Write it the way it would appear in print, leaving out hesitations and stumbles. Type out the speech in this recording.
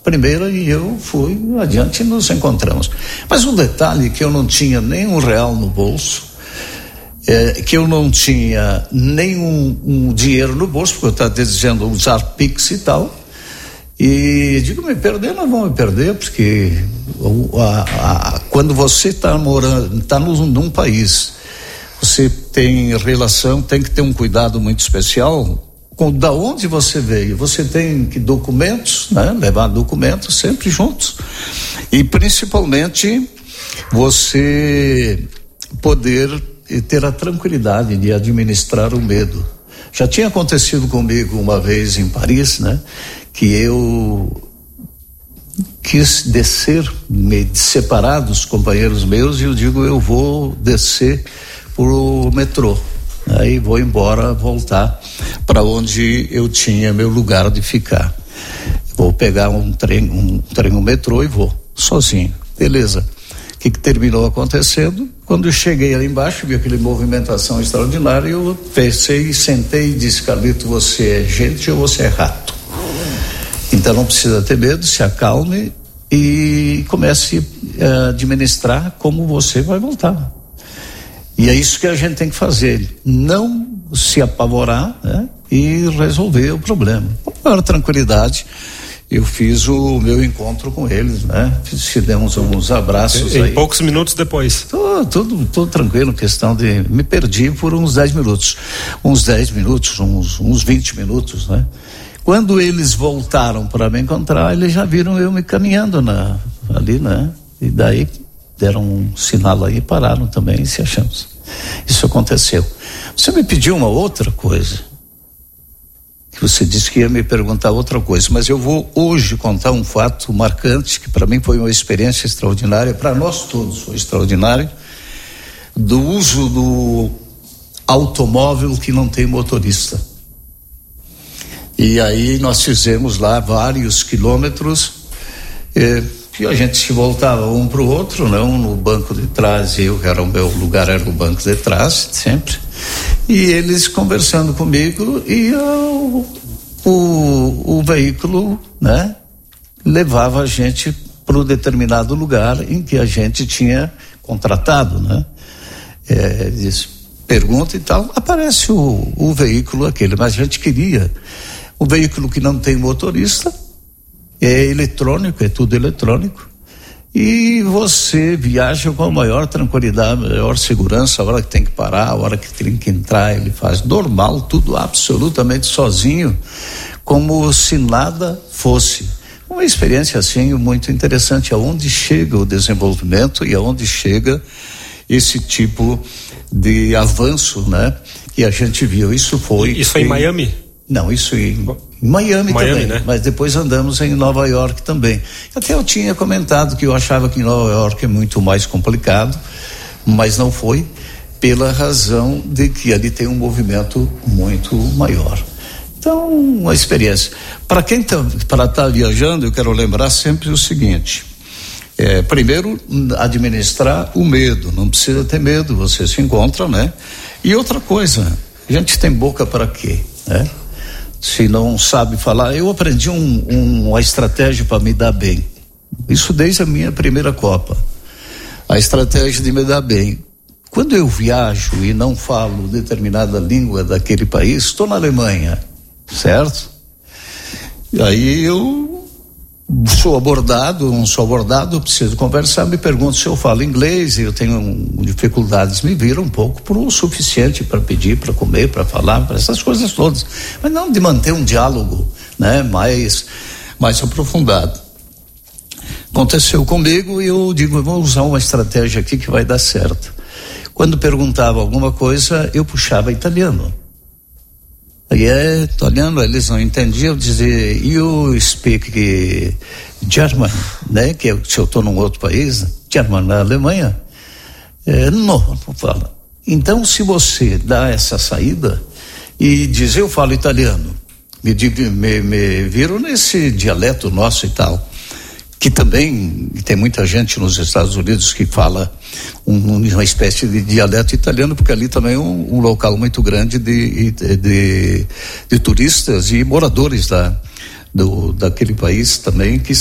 primeira e eu fui adiante e nos encontramos. Mas um detalhe que eu não tinha nem R$1 no bolso, que eu não tinha nenhum dinheiro no bolso, porque eu estava desejando usar Pix e tal, e digo, me perder, nós vamos me perder, porque quando você está morando, está num país, você tem relação, tem que ter um cuidado muito especial com da onde você veio. Você tem que documentos, né? Levar documentos sempre juntos, e principalmente você poder ter a tranquilidade de administrar o medo. Já tinha acontecido comigo uma vez em Paris, né? Que eu quis descer, me separar dos companheiros meus, e eu digo, eu vou descer pro metrô, aí vou embora, voltar para onde eu tinha meu lugar de ficar. Vou pegar um metrô e vou sozinho, beleza. O que terminou acontecendo? Quando eu cheguei ali embaixo, vi aquela movimentação extraordinária, eu pensei, sentei e disse, Carlito, você é gente ou você é rato? Então não precisa ter medo, se acalme e comece a administrar como você vai voltar. E é isso que a gente tem que fazer, não se apavorar, né? E resolver o problema. Com maior tranquilidade, eu fiz o meu encontro com eles, né? Fizemos alguns abraços em aí. Poucos minutos depois. Tudo tranquilo, questão de... Me perdi por uns 10 minutos. Uns 10 minutos, uns 20 minutos, né? Quando eles voltaram para me encontrar, eles já viram eu me caminhando ali, né? E daí deram um sinal aí, pararam também e se achamos. Isso aconteceu. Você me pediu uma outra coisa, que você disse que ia me perguntar outra coisa, mas eu vou hoje contar um fato marcante, que para mim foi uma experiência extraordinária, para nós todos foi extraordinário, do uso do automóvel que não tem motorista. E aí nós fizemos lá vários quilômetros, e a gente se voltava um para o outro, né? Um no banco de trás, o meu lugar era o banco de trás, sempre, e eles conversando comigo, e o veículo, né? Levava a gente para o determinado lugar em que a gente tinha contratado, né? Eles perguntam e tal, aparece o veículo aquele, mas a gente queria o veículo que não tem motorista, é eletrônico, é tudo eletrônico, e você viaja com a maior tranquilidade, maior segurança. A hora que tem que parar, a hora que tem que entrar, ele faz normal, tudo absolutamente sozinho, como se nada fosse. Uma experiência assim muito interessante, aonde chega o desenvolvimento e aonde chega esse tipo de avanço, né? Que a gente viu. Isso foi em Miami? Não, isso em Miami também, né? Mas depois andamos em Nova York também. Até eu tinha comentado que eu achava que em Nova York é muito mais complicado, mas não foi, pela razão de que ali tem um movimento muito maior. Então, uma experiência. Para quem tá viajando, eu quero lembrar sempre o seguinte: primeiro, administrar o medo. Não precisa ter medo, você se encontra, né? E outra coisa, a gente tem boca para quê, né? Se não sabe falar, eu aprendi uma estratégia para me dar bem. Isso desde a minha primeira Copa. A estratégia de me dar bem. Quando eu viajo e não falo determinada língua daquele país, estou na Alemanha, certo? E aí eu sou abordado, não sou abordado, eu preciso conversar, me pergunto se eu falo inglês, eu tenho dificuldades, me viram um pouco por o suficiente para pedir, para comer, para falar, para essas coisas todas, mas não de manter um diálogo, né, mais aprofundado. Aconteceu comigo e eu digo, eu vou usar uma estratégia aqui que vai dar certo. Quando perguntava alguma coisa, eu puxava italiano. Aí italiano, eles não entendiam, eu dizia, you speak German, né? Que se eu estou num outro país, German na Alemanha, não fala. Então, se você dá essa saída e diz, eu falo italiano, me viram nesse dialeto nosso e tal, que também tem muita gente nos Estados Unidos que fala uma espécie de dialeto italiano, porque ali também é um local muito grande de turistas e moradores daquele país também que